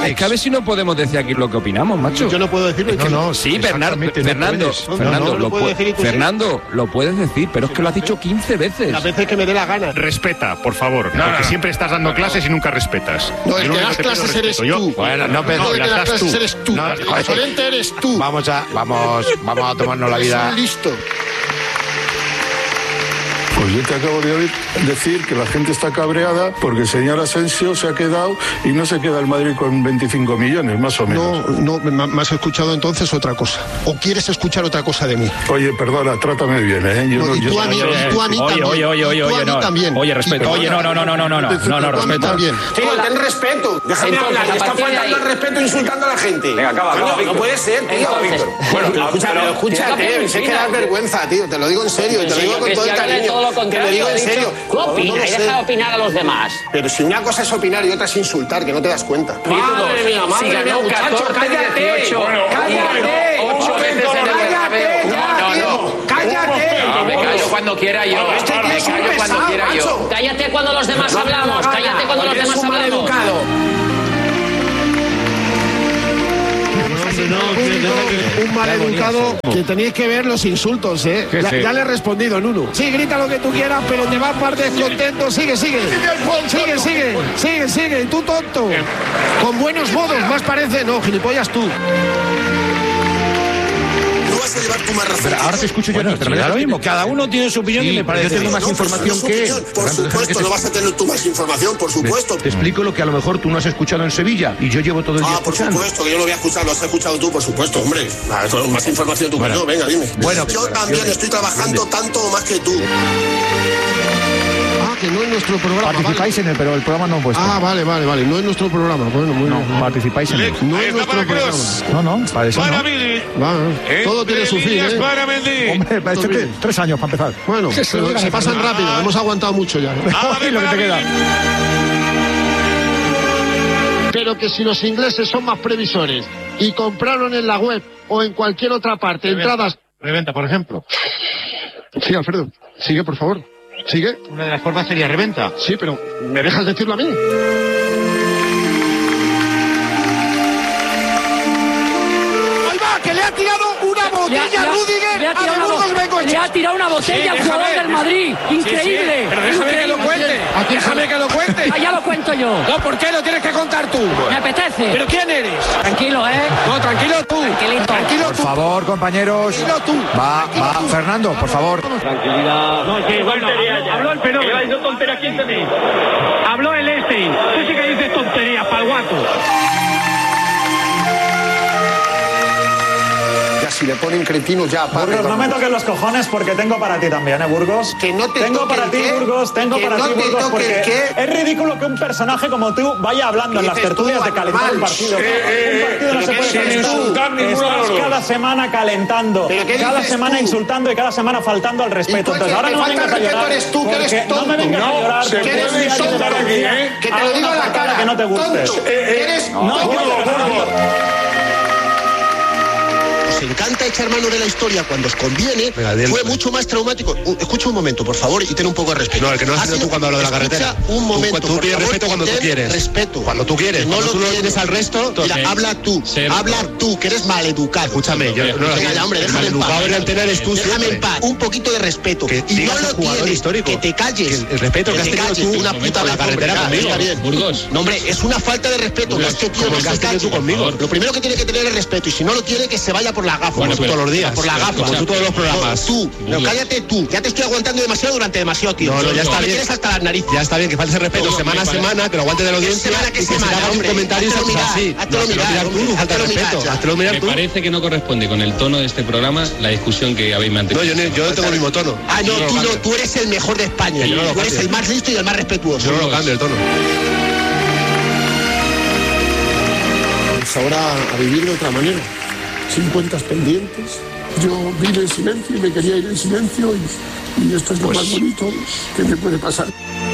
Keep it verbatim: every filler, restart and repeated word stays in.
es que a ver si no podemos decir aquí lo que opinamos, macho. Yo no puedo decirlo. No, no, sí, Bernardo, Fernando, Fernando, lo pu- Fernando, lo puedes decir, pero es que lo has dicho quince veces. Las veces que me dé la gana. Respeta, por favor, No, porque no. siempre estás dando clases y nunca respetas. No, el Yo que único das te pido clases respeto. eres Yo- tú. Bueno, no, pero El que las das das clases tú. eres tú. No, El joder. gerente eres tú. Vamos a, vamos, vamos a tomarnos la vida. Eres un listo. Pues yo te acabo de oír decir que la gente está cabreada porque el señor Asensio se ha quedado y no se queda el Madrid con veinticinco millones, más o menos. No, no, me has escuchado entonces otra cosa. ¿O quieres escuchar otra cosa de mí? Oye, perdona, trátame bien, ¿eh? Yo No, no, y yo tú a mí, y tú a mí Oye, también. oye, oye, oye, Y tú a oye, mí no. también. Oye, respeto. Y Oye, no, no, no, no, no, no, no, no, no, tú a mí respeto. también. Tío, ten respeto. Déjame Entonces, hablar. a Está partir de faltando ahí- al respeto insultando a la gente. Venga, acaba, Coño, acaba, no Víctor. puede ser, tío. Entonces, Bueno, pero- escúchame, pero- escúchate. Es que das vergüenza, tío. Te lo digo en serio. Y te lo Sí, digo yo con todo el Cristiano, cariño. todo lo Te lo contrario, digo he en dicho, serio. tú No opina lo y sé. deja opinar a los demás. Pero si una cosa es opinar y otra es insultar, que no te das cuenta. Madre mía, madre mía, muchacho, cállate. dieciocho. Cállate. Ocho veces en el Bernabéu. No, no. ¡Cállate! No, me callo cuando quiera yo. No, este tío Me es un callo cuando pesado, quiera yo. macho. Cállate cuando los demás hablamos. Cállate cuando los demás hablamos. Un maleducado que tenéis que ver los insultos, ¿eh? Sí, ya, sí. ya le he respondido, Nuno. Sí, grita lo que tú quieras, pero te vas parte descontento. Sigue, sigue. Sigue, sigue. Sigue, sigue. Tú tonto. Con buenos modos, más parece. No, gilipollas tú. No vas a llevar tu más razón. Ahora te escucho yo, no, pero me da lo mismo. Cada uno tiene su opinión y me parece. Yo tengo más No, pues, información no es que. opinión. Por supuesto, no vas a tener tú más información, por supuesto. Te explico lo que a lo mejor tú no has escuchado en Sevilla y yo llevo todo el día Ah, por escuchando. supuesto, que yo lo voy a escuchar, lo has escuchado tú, por supuesto, hombre. Ah, con más información tú que yo, venga, dime. Bueno, yo también estoy trabajando tanto o más que tú. Ah, que no es nuestro programa. Participáis vale. en él, pero el programa no es vuestro. Ah, vale, vale, vale. No es nuestro programa. Bueno, muy No, bien. participáis en él. No es nuestro programa. No, no, para eso no. Va, todo tiene su fin, ¿eh? Hombre, para este tres, tres años para empezar. Bueno, pero se pasan rápido. Hemos aguantado mucho ya. Y lo que te queda. Pero que si los ingleses son más previsores y compraron en la web o en cualquier otra parte entradas... Reventa, por ejemplo. Sí, Alfredo. Sigue, por favor. Sigue. Una de las formas sería reventa. Sí, pero ¿me dejas decirlo a mí? ¡Ahí va! ¡Que le ha tirado una botella a Rüdiger! Le ha ¡A tirado de una Burgos bo- Bengoechea! le ha tirado una botella al jugador del Madrid. Increíble. Pero déjame que lo cuente. ¿A quién se- Déjame que lo cuente. Ah, ya lo cuento yo. No, ¿por qué lo tienes que contar tú? Me apetece. ¿Pero quién eres? Tranquilo, ¿eh? No, tranquilo tú. Tranquilito. Tranquilo Por tú. favor, compañeros. Tranquilo tú. Va, va, Fernando, por favor. No, que bueno, habló el fenómeno. Lleváis dos tonterías, ¿quién tenéis? Habló el este. Tú sí que dices tonterías, palguato. Ya, si le ponen cretinos, ya, apaga. Burgos, no me toques los cojones porque tengo para ti también, ¿eh, Burgos? Que no te Tengo toque para el ti, qué, Burgos, tengo que para no ti, te Burgos, toque porque el qué. es ridículo que un personaje como tú vaya hablando en las Dices tú, tertulias de calentar un animal. partido. Eh, Un partido no pero se que puede sin calentar. insultar ninguno de los Estás dos. cada semana calentando, ¿Pero qué cada dices semana tú? insultando y cada semana faltando al respeto. Y tú, Entonces el ahora que no me falta vengas a al respeto llorar, eres tú, que eres porque no me tonto. vengas a No, llorar se porque puede un día yo de insultar aquí, día ¿eh? Que te hago lo digo una en la patada cara. que no te guste. Tonto. Eres No, tonto. Burgos, Burgos. Os encanta echar mano de la historia cuando os conviene. Fue mucho más traumático. Uh, Escucha un momento, por favor, y ten un poco de respeto. No, el que no has sido tú cuando hablo de la Escucha carretera. un momento, Tú, tú por pides favor, respeto cuando tú ten quieres. Respeto. Cuando tú quieres. No Cuando lo tú lo tienes tienes al resto. Mira, Entonces, habla tú. ser- Habla tú, que eres maleducado. Escúchame, yo no Venga, ya, hombre, déjame en paz. maleducado en antena eres tú Déjame siempre. en paz. Un poquito de respeto. Que Y no digas lo al jugador tienes. histórico. Que te calles. Que el respeto que has te tenido calles, tú una puta en la vez, carretera hombre, conmigo. está bien. Burgos. No, hombre, es una falta de respeto. Burgos, Que este tío como no el que has se tenido calle. tú conmigo. Lo primero que tiene que tener es respeto. Y si no lo tiene, que se vaya por la gafa. Bueno, Como tú pero- todos los días. Por la gafa. Como tú todos los programas. Tú, no, cállate tú. Ya te estoy aguantando demasiado durante demasiado tiempo. No, no, ya está Me bien. tienes hasta las narices. Ya está bien, que falte ese respeto Todo, semana a me parece. semana, que lo aguante de la ¿Qué audiencia semana, qué y que se semana, haga un hombre? comentario Háztelo mirar, así. háztelo No, mirar, mirar tú, hombre, falta de háztelo mirar respeto. ya. Háztelo mirar Me tú. parece que no corresponde con el tono de este programa la discusión que habéis mantenido. No, yo, no- yo no tengo el mismo tono. Ah, no, Yo tú lo no, cambio. tú eres el mejor de España. Yo no lo Tú eres cambio. el más listo y el más respetuoso. Yo no lo cambio el tono. Pues ahora a vivir de otra manera, sin cuentas pendientes. Yo vine en silencio y me quería ir en silencio y, y esto es lo más bonito que me puede pasar.